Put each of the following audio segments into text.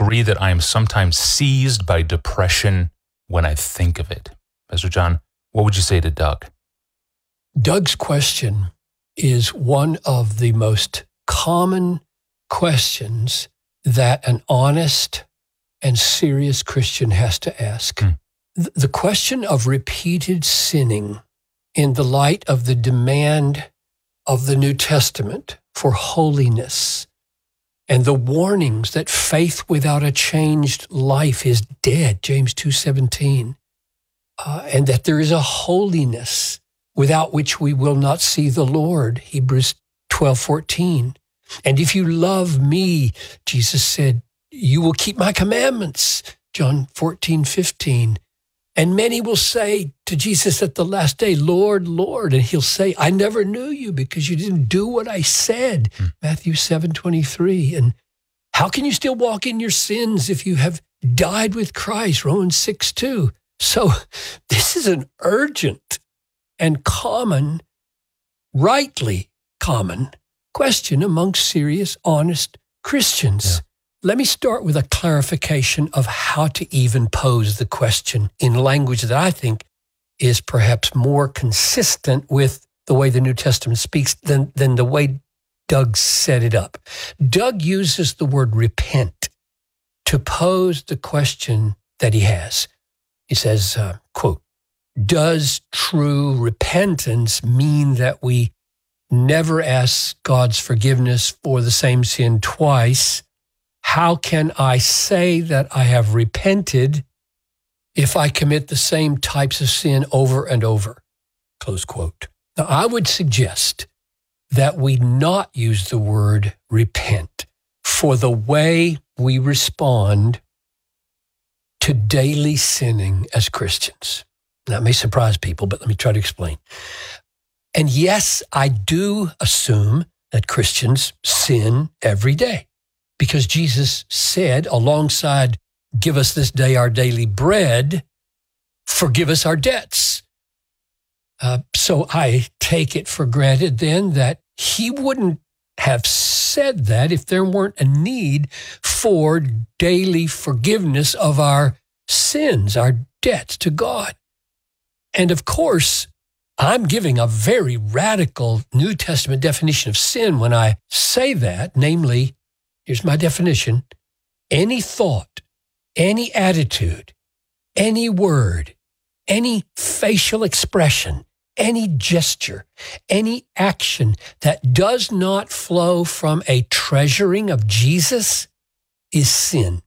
agree that I am sometimes seized by depression when I think of it. Pastor John, what would you say to Doug? Doug's question is one of the most common questions that an honest and serious Christian has to ask. The question of repeated sinning in the light of the demand of the New Testament for holiness and the warnings that faith without a changed life is dead, James 2:17, and that there is a holiness without which we will not see the Lord, Hebrews 12:14. And if you love me, Jesus said, you will keep my commandments, John 14:15. And many will say to Jesus at the last day, Lord, Lord, and he'll say, I never knew you because you didn't do what I said, Matthew 7:23. And how can you still walk in your sins if you have died with Christ, Romans 6:2. So this is an urgent and common, rightly common question amongst serious, honest Christians. Yeah. Let me start with a clarification of how to even pose the question in language that I think is perhaps more consistent with the way the New Testament speaks than the way Doug set it up. Doug uses the word repent to pose the question that he has. He says, quote, does true repentance mean that we never ask God's forgiveness for the same sin twice? How can I say that I have repented if I commit the same types of sin over and over? Close quote. Now, I would suggest that we not use the word repent for the way we respond to daily sinning as Christians. That may surprise people, but let me try to explain. And yes, I do assume that Christians sin every day, because Jesus said, alongside, give us this day our daily bread, forgive us our debts. So I take it for granted then that he wouldn't have said that if there weren't a need for daily forgiveness of our sins, our debts to God. And of course, I'm giving a very radical New Testament definition of sin when I say that, namely, here's my definition: any thought, any attitude, any word, any facial expression, any gesture, any action that does not flow from a treasuring of Jesus is sin.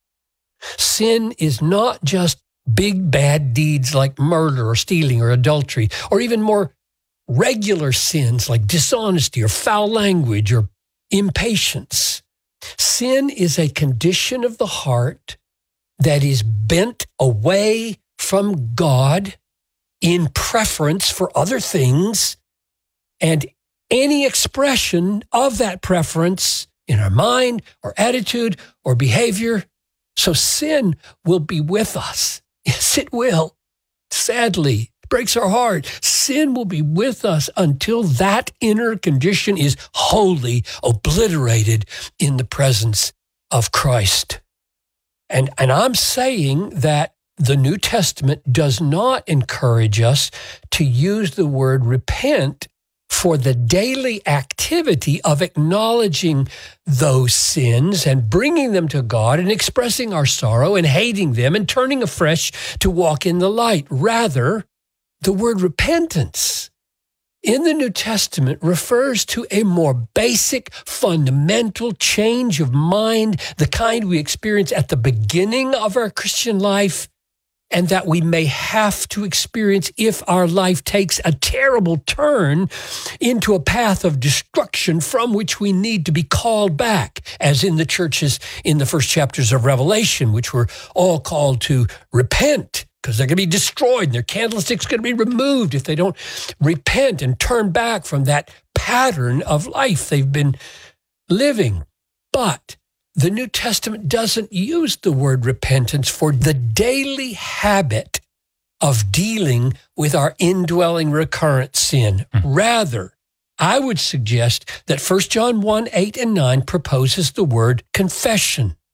Sin is not just big bad deeds like murder or stealing or adultery, or even more regular sins like dishonesty or foul language or impatience. Sin is a condition of the heart that is bent away from God in preference for other things, and any expression of that preference in our mind or attitude or behavior. So sin will be with us. Yes, it will. Sadly, it breaks our heart. Sin will be with us until that inner condition is wholly obliterated in the presence of Christ. And I'm saying that the New Testament does not encourage us to use the word repent for the daily activity of acknowledging those sins and bringing them to God and expressing our sorrow and hating them and turning afresh to walk in the light. Rather, the word repentance in the New Testament refers to a more basic, fundamental change of mind, the kind we experience at the beginning of our Christian life, and that we may have to experience if our life takes a terrible turn into a path of destruction from which we need to be called back, as in the churches in the first chapters of Revelation, which were all called to repent because they're going to be destroyed and their candlestick's going to be removed if they don't repent and turn back from that pattern of life they've been living. But the New Testament doesn't use the word repentance for the daily habit of dealing with our indwelling recurrent sin. Rather, I would suggest that 1 John 1:8 and 9 proposes the word confession.